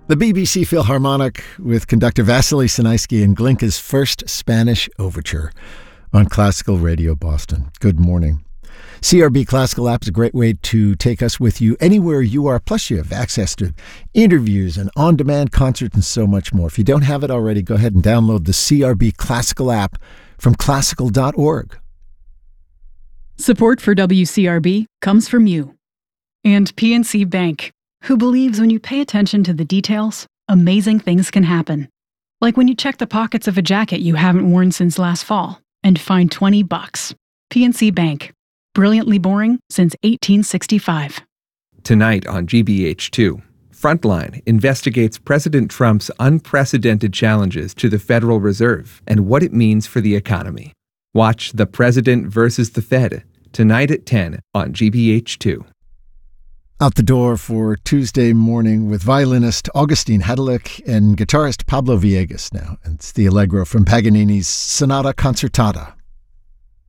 The BBC Philharmonic with conductor Vasily Sinaisky and Glinka's first Spanish overture on Classical Radio Boston. Good morning. CRB Classical app is a great way to take us with you anywhere you are. Plus, you have access to interviews and on-demand concerts and so much more. If you don't have it already, go ahead and download the CRB Classical app from classical.org. Support for WCRB comes from you and PNC Bank, who believes when you pay attention to the details, amazing things can happen. Like when you check the pockets of a jacket you haven't worn since last fall and find $20. PNC Bank. Brilliantly boring since 1865. Tonight on GBH2, Frontline investigates President Trump's unprecedented challenges to the Federal Reserve and what it means for the economy. Watch The President versus the Fed tonight at 10 on GBH2. Out the door for Tuesday morning with violinist Augustine Hadelich and guitarist Pablo Villegas now. It's the Allegro from Paganini's Sonata Concertata.